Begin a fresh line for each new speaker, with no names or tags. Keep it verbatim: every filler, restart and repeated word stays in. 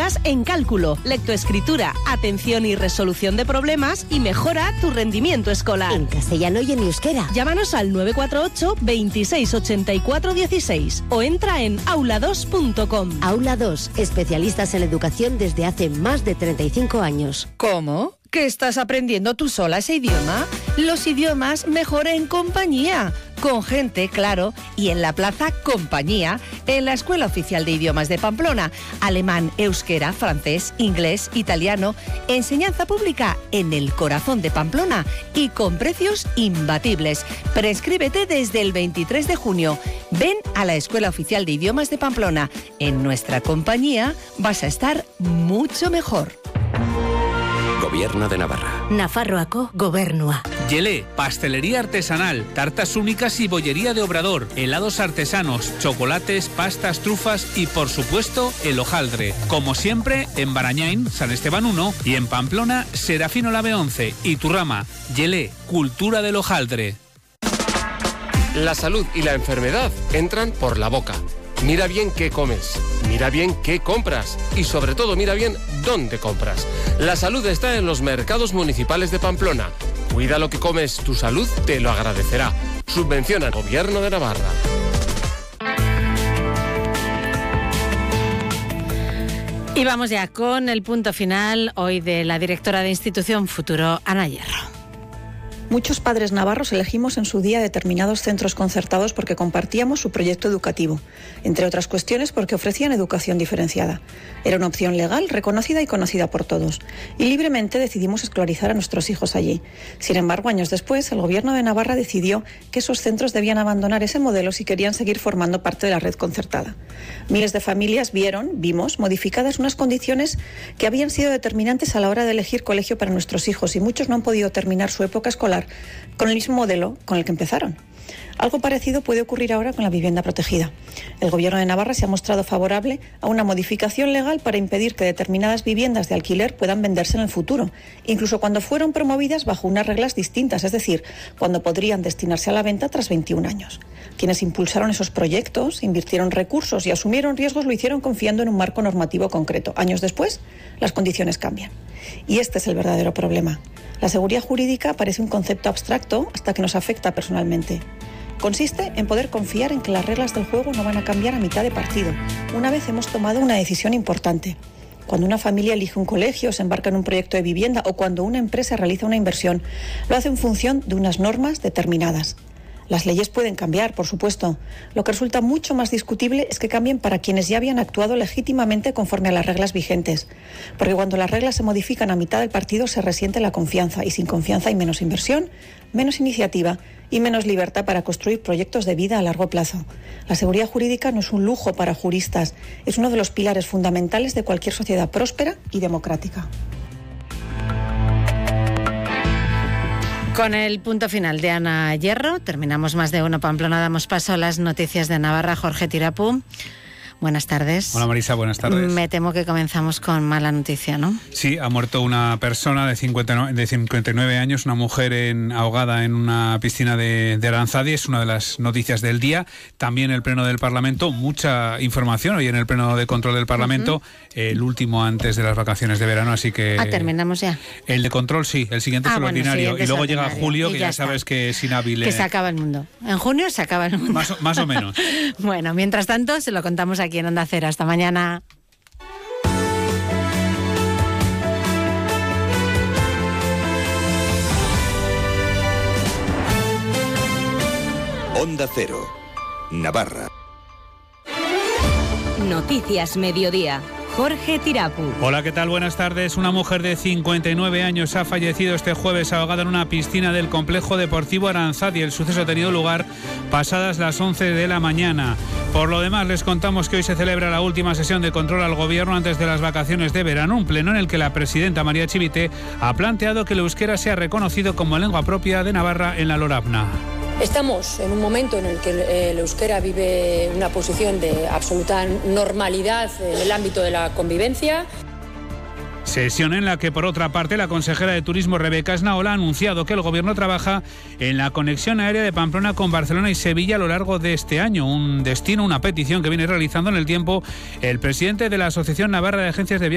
especialistas en cálculo, lectoescritura, atención y resolución de problemas y mejora tu rendimiento escolar.
En castellano y en euskera.
Llámanos al nueve cuatro ocho, veintiséis ochenta y cuatro dieciséis o entra en aula dos punto com.
Aula dos, especialistas en educación desde hace más de treinta y cinco años.
¿Cómo? ¿Que estás aprendiendo tú sola ese idioma? Los idiomas mejor en compañía. Con gente, claro, y en la Plaza Compañía, en la Escuela Oficial de Idiomas de Pamplona. Alemán, euskera, francés, inglés, italiano. Enseñanza pública en el corazón de Pamplona y con precios imbatibles. Prescríbete desde el veintitrés de junio. Ven a la Escuela Oficial de Idiomas de Pamplona. En nuestra compañía vas a estar mucho mejor.
Gobierno de Navarra.
Nafarroako Gobernua.
Yelé, pastelería artesanal, tartas únicas y bollería de Obrador, helados artesanos, chocolates, pastas, trufas y, por supuesto, el hojaldre. Como siempre, en Barañain, San Esteban uno y en Pamplona, Serafino Lave once y Turrama. Yelé, cultura del hojaldre.
La salud y la enfermedad entran por la boca. Mira bien qué comes, mira bien qué compras y sobre todo mira bien dónde compras. La salud está en los mercados municipales de Pamplona. Cuida lo que comes, tu salud te lo agradecerá. Subvenciona el Gobierno de Navarra.
Y vamos ya con el punto final hoy de la directora de Institución Futuro, Ana Hierro.
Muchos padres navarros elegimos en su día determinados centros concertados porque compartíamos su proyecto educativo, entre otras cuestiones porque ofrecían educación diferenciada. Era una opción legal, reconocida y conocida por todos, y libremente decidimos escolarizar a nuestros hijos allí. Sin embargo, años después, el Gobierno de Navarra decidió que esos centros debían abandonar ese modelo si querían seguir formando parte de la red concertada. Miles de familias vieron, vimos, modificadas unas condiciones que habían sido determinantes a la hora de elegir colegio para nuestros hijos, y muchos no han podido terminar su época escolar con el mismo modelo con el que empezaron. Algo parecido puede ocurrir ahora con la vivienda protegida. El Gobierno de Navarra se ha mostrado favorable a una modificación legal para impedir que determinadas viviendas de alquiler puedan venderse en el futuro, incluso cuando fueron promovidas bajo unas reglas distintas, es decir, cuando podrían destinarse a la venta tras veintiún años. Quienes impulsaron esos proyectos, invirtieron recursos y asumieron riesgos lo hicieron confiando en un marco normativo concreto. Años después, las condiciones cambian. Y este es el verdadero problema. La seguridad jurídica parece un concepto abstracto hasta que nos afecta personalmente. Consiste en poder confiar en que las reglas del juego no van a cambiar a mitad de partido, una vez hemos tomado una decisión importante. Cuando una familia elige un colegio, se embarca en un proyecto de vivienda o cuando una empresa realiza una inversión, lo hace en función de unas normas determinadas. Las leyes pueden cambiar, por supuesto. Lo que resulta mucho más discutible es que cambien para quienes ya habían actuado legítimamente conforme a las reglas vigentes. Porque cuando las reglas se modifican a mitad del partido se resiente la confianza, y sin confianza hay menos inversión, menos iniciativa y menos libertad para construir proyectos de vida a largo plazo. La seguridad jurídica no es un lujo para juristas, es uno de los pilares fundamentales de cualquier sociedad próspera y democrática.
Con el punto final de Ana Hierro, terminamos Más de Uno Pamplona, damos paso a las noticias de Navarra. Jorge Tirapú, buenas tardes.
Hola Marisa, buenas tardes.
Me temo que comenzamos con mala noticia, ¿no?
Sí, ha muerto una persona de cincuenta y nueve años, una mujer en, ahogada en una piscina de, de Aranzadi. Es una de las noticias del día. También el Pleno del Parlamento, mucha información hoy en el Pleno de Control del Parlamento, uh-huh. el último antes de las vacaciones de verano, así que...
Ah, terminamos ya.
El de Control sí, el siguiente ah, es el
bueno,
ordinario.
Sí,
y luego llega
ordinario.
julio,
y
que
ya,
ya
está.
sabes que es inhábil.
Que se acaba el mundo. En junio se acaba el mundo.
Más o, más o menos.
Bueno, mientras tanto, se lo contamos aquí en Onda Cero. Hasta mañana.
Onda Cero, Navarra.
Noticias Mediodía. Jorge Tirapú.
Hola, ¿qué tal? Buenas tardes. Una mujer de cincuenta y nueve años ha fallecido este jueves ahogada en una piscina del complejo deportivo Aranzadi. El suceso ha tenido lugar pasadas las once de la mañana. Por lo demás, les contamos que hoy se celebra la última sesión de control al gobierno antes de las vacaciones de verano, un pleno en el que la presidenta María Chivite ha planteado que el euskera sea reconocido como lengua propia de Navarra en la Lorapna.
Estamos en un momento en el que el euskera vive una posición de absoluta normalidad en el ámbito de la convivencia.
Sesión en la que, por otra parte, la consejera de Turismo, Rebeca Esnaola, ha anunciado que el Gobierno trabaja en la conexión aérea de Pamplona con Barcelona y Sevilla a lo largo de este año. Un destino, una petición que viene realizando en el tiempo el presidente de la Asociación Navarra de Agencias de Viajes.